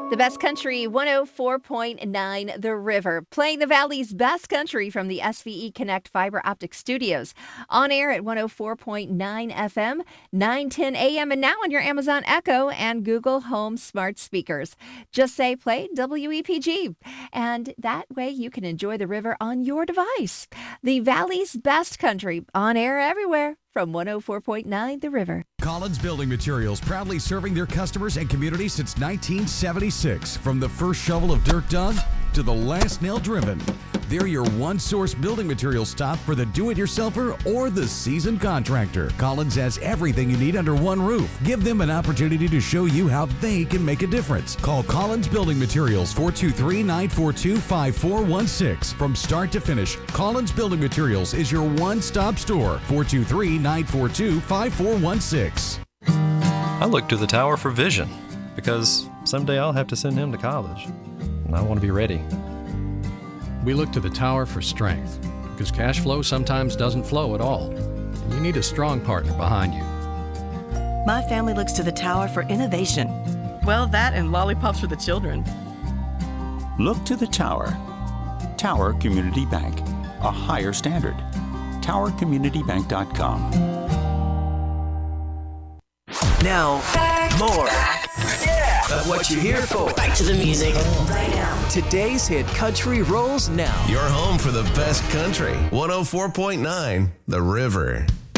The Best Country 104.9 The River, playing the Valley's best country from the SVE Connect Fiber Optic Studios. On air at 104.9 FM, 9:10 a.m., and now on your Amazon Echo and Google Home smart speakers. Just say play WEPG, and that way you can enjoy the river on your device. The Valley's best country, on air everywhere from 104.9 The River. Collins Building Materials, proudly serving their customers and community since 1976. From the first shovel of dirt dug to the last nail driven, they're your one-source building materials stop for the do-it-yourselfer or the seasoned contractor. Collins has everything you need under one roof. Give them an opportunity to show you how they can make a difference. Call Collins Building Materials, 423-942-5416. From start to finish, Collins Building Materials is your one-stop store, 423-942-5416. I look to the tower for vision because someday I'll have to send him to college, and I want to be ready. We look to the tower for strength because cash flow sometimes doesn't flow at all, and you need a strong partner behind you. My family looks to the tower for innovation. Well, that and lollipops for the children. Look to the tower. Tower Community Bank, a higher standard. TowerCommunityBank.com. Now, more of what you're here for. Back to the music right now. Today's hit country rolls now. Your home for the best country. 104.9 The River.